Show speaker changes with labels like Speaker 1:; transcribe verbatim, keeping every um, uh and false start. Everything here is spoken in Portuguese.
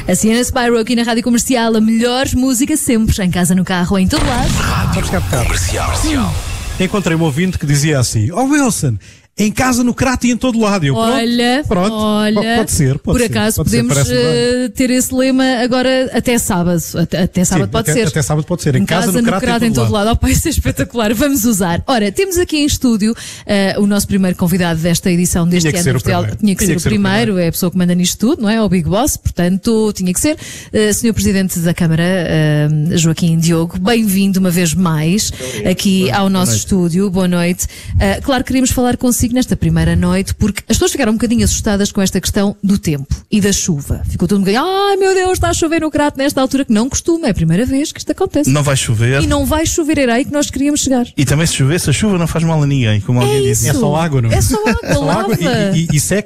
Speaker 1: A Sienna Spyro aqui na Rádio Comercial, a melhor música sempre, em casa, no carro, em todo lado.
Speaker 2: Rádio Comercial. Encontrei um ouvinte que dizia assim: ó oh Wilson, em casa, no crato e em todo lado. Eu,
Speaker 1: olha,
Speaker 2: pronto, pronto,
Speaker 1: olha,
Speaker 2: pode ser. Pode
Speaker 1: por
Speaker 2: ser,
Speaker 1: acaso
Speaker 2: pode
Speaker 1: podemos
Speaker 2: ser,
Speaker 1: uh, ter esse lema agora até sábado. Até, até sábado
Speaker 2: Sim,
Speaker 1: pode
Speaker 2: até,
Speaker 1: ser.
Speaker 2: Até sábado pode ser. Em,
Speaker 1: em
Speaker 2: casa,
Speaker 1: casa,
Speaker 2: no
Speaker 1: no
Speaker 2: crato,
Speaker 1: crato,
Speaker 2: em
Speaker 1: em
Speaker 2: todo
Speaker 1: todo
Speaker 2: lado.
Speaker 1: lado. Oh, pai, isso é espetacular. Vamos usar. Ora, temos aqui em estúdio uh, o nosso primeiro convidado desta edição deste
Speaker 2: Tinha que
Speaker 1: ano.
Speaker 2: ser o
Speaker 1: Portugal.
Speaker 2: primeiro.
Speaker 1: Tinha que
Speaker 2: Tinha
Speaker 1: ser,
Speaker 2: que
Speaker 1: o,
Speaker 2: ser o
Speaker 1: primeiro.
Speaker 2: primeiro.
Speaker 1: É a pessoa que manda nisto tudo, não é? O Big Boss. Portanto, tinha que ser. Uh, senhor Presidente da Câmara, uh, Joaquim Diogo, bem-vindo uma vez mais aqui ao nosso estúdio. Boa noite. Uh, claro, queríamos falar consigo nesta primeira noite, porque as pessoas ficaram um bocadinho assustadas com esta questão do tempo e da chuva. Ficou todo um bocadinho, ai meu Deus, está a chover no crato nesta altura, que não costuma, é a primeira vez que isto acontece.
Speaker 3: Não vai chover.
Speaker 1: E não vai chover, era aí que nós queríamos chegar.
Speaker 3: E também se chover, se a chuva não faz mal a ninguém, como alguém
Speaker 1: É
Speaker 3: disse.
Speaker 1: isso.
Speaker 2: É só água, não é?
Speaker 1: É só água,
Speaker 2: É só água
Speaker 1: lava.
Speaker 2: e, e, e seca.